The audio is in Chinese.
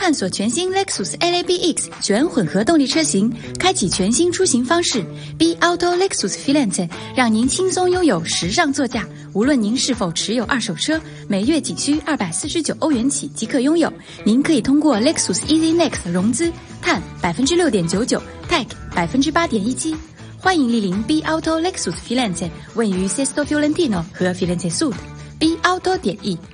探索全新 Lexus LABX 全混合动力车型，开启全新出行方式。B Auto Lexus Filante 让您轻松拥有时尚座驾。无论您是否持有二手车，每月仅需249欧元起即可拥有。您可以通过 Lexus Easy Next 融资，碳 6.99%， Tech 8.17%。欢迎莅临 B Auto Lexus Filante， 位于 Sesto Fiorentino 和 Firenze Sud。B Auto.E